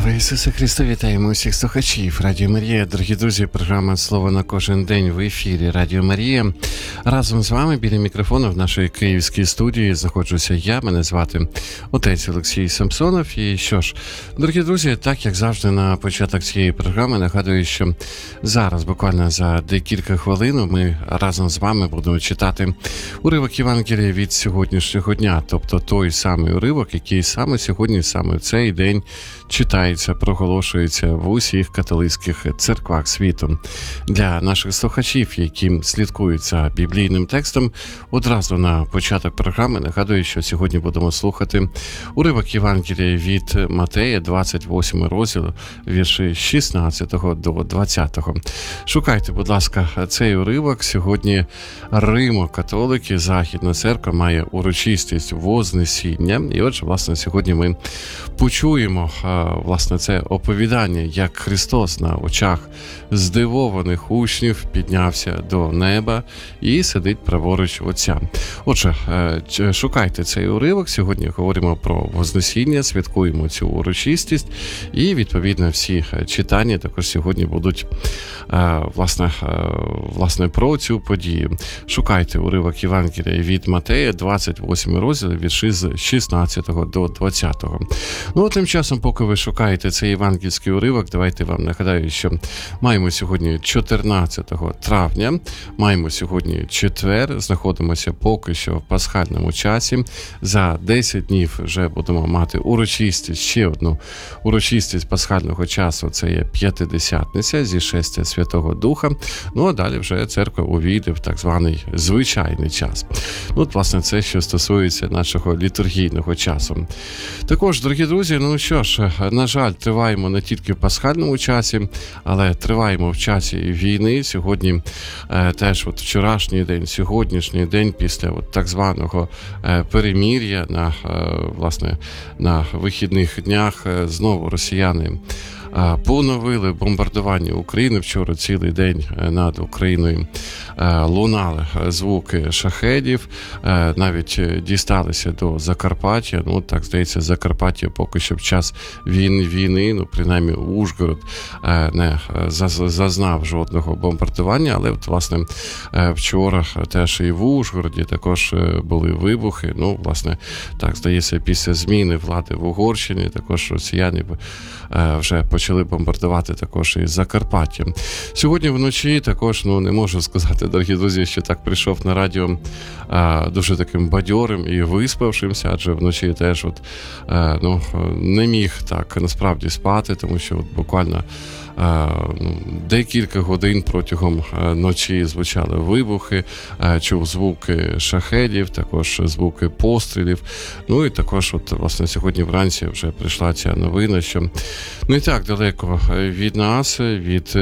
Слава Ісусу Христу! Вітаємо усіх слухачів Радіо Марія. Дорогі друзі, програма «Слово на кожен день» в ефірі Радіо Марія. Разом з вами біля мікрофону в нашій київській студії знаходжуся я, мене звати отець Олексій Самсонов. І що ж, дорогі друзі, так як завжди на початок цієї програми нагадую, що зараз буквально за декілька хвилин ми разом з вами будемо читати уривок Євангелія від сьогоднішнього дня, тобто той самий уривок, який саме сьогодні, саме в цей день читається, проголошується в усіх католицьких церквах світу. Для наших слухачів, які слідкують за біблійним текстом, одразу на початок програми нагадую, що сьогодні будемо слухати уривок Євангелія від Матея, 28 розділ, вірші 16 до 20. Шукайте, будь ласка, цей уривок. Сьогодні Римо-католики, Західна церква має урочистість Вознесіння. І отже, власне, сьогодні ми почуємо власне це оповідання, як Христос на очах здивованих учнів піднявся до неба і сидить праворуч Отця. Отже, шукайте цей уривок. Сьогодні говоримо про Вознесіння, святкуємо цю урочистість і, відповідно, всі читання також сьогодні будуть власне про цю подію. Шукайте уривок Євангелія від Матея, 28 розділ, вірші з 16 до 20. Ну, тим часом, поки ви шукаєте цей євангельський уривок, давайте вам нагадаю, що маємо сьогодні 14 травня, маємо сьогодні четвер, знаходимося поки що в пасхальному часі. За 10 днів вже будемо мати урочистість, ще одну урочистість пасхального часу, це є П'ятидесятниця, зішестя Святого Духа. Ну, а далі вже церква увійде в так званий звичайний час. Ну, от, власне, це, що стосується нашого літургійного часу. Також, дорогі друзі, ну що ж, на жаль, триваємо не тільки в пасхальному часі, але триваємо в часі війни. Сьогодні теж от вчорашній день, сьогоднішній день після от так званого перемир'я на вихідних днях знову росіяни поновили бомбардування України. Вчора цілий день над Україною лунали звуки шахедів, навіть дісталися до Закарпаття. Ну, так здається, Закарпаття поки що в час війни, ну, принаймні Ужгород не зазнав жодного бомбардування, але от, власне, вчора теж і в Ужгороді також були вибухи. Ну, власне, так здається, після зміни влади в Угорщині також росіяни вже почали бомбардувати також і Закарпаття. Сьогодні вночі також, ну, не можу сказати, дорогі друзі, що так прийшов на радіо дуже таким бадьорим і виспавшимся, адже вночі теж от, не міг так насправді спати, тому що от буквально декілька годин протягом ночі звучали вибухи, чув звуки шахедів, також звуки пострілів. Ну і також от, власне, сьогодні вранці вже прийшла ця новина, що не так далеко від нас, від